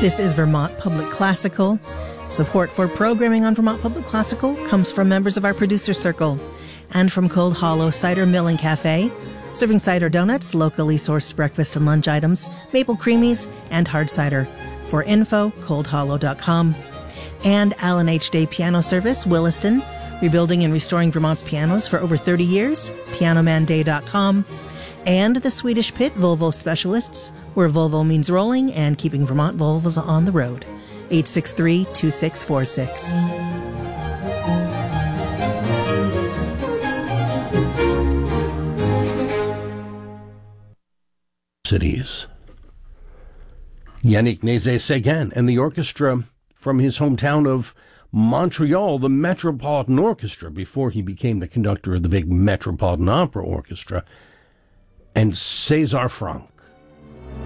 This is Vermont Public Classical. Support for programming on Vermont Public Classical comes from members of our producer circle and from Cold Hollow Cider Mill and Cafe, serving cider donuts, locally sourced breakfast and lunch items, maple creamies, and hard cider. For info, coldhollow.com. And Alan H. Day Piano Service, Williston, rebuilding and restoring Vermont's pianos for over 30 years, pianomanday.com. And the Swedish Pit Volvo Specialists, where Volvo means rolling and keeping Vermont Volvos on the road. 863-2646. Cities. Yannick Nézet-Séguin and the orchestra from his hometown of Montreal, the Metropolitan Orchestra, before he became the conductor of the big Metropolitan Opera Orchestra, and César Franck.